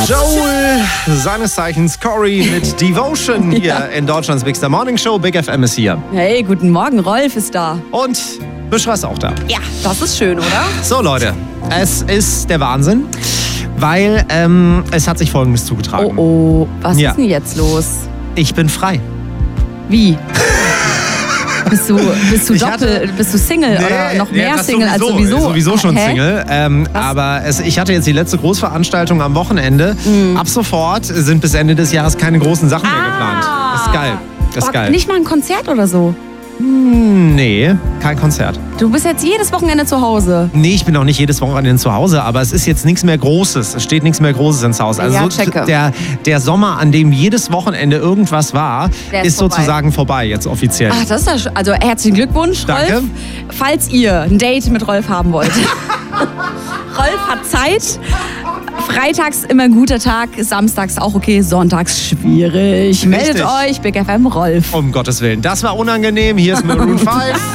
Joel, seines Zeichens Corey mit Devotion hier in Deutschlands Big Star Morning Show. Big FM ist hier. Hey, guten Morgen, Rolf ist da. Und Buschra ist auch da. Ja, das ist schön, oder? So Leute, es ist der Wahnsinn, weil es hat sich Folgendes zugetragen. Oh, was ist denn jetzt los? Ich bin frei. Wie? Bist du bist du Single oder noch mehr Single als sowieso? Sowieso schon Single. Aber ich hatte jetzt die letzte Großveranstaltung am Wochenende. Ab sofort sind bis Ende des Jahres keine großen Sachen mehr geplant. Ist geil. Ist geil. Nicht mal ein Konzert oder so? Nee, kein Konzert. Du bist jetzt jedes Wochenende zu Hause? Nee, ich bin auch nicht jedes Wochenende zu Hause, aber es ist jetzt nichts mehr Großes. Es steht nichts mehr Großes ins Haus. Also der Sommer, an dem jedes Wochenende irgendwas war, ist sozusagen vorbei jetzt offiziell. Ach, das ist also herzlichen Glückwunsch, Danke. Rolf. Falls ihr ein Date mit Rolf haben wollt. Rolf hat Zeit. Freitags immer ein guter Tag, samstags auch okay, sonntags schwierig. Meldet euch, Big FM Rolf. Um Gottes Willen, das war unangenehm. Hier ist Maroon 5.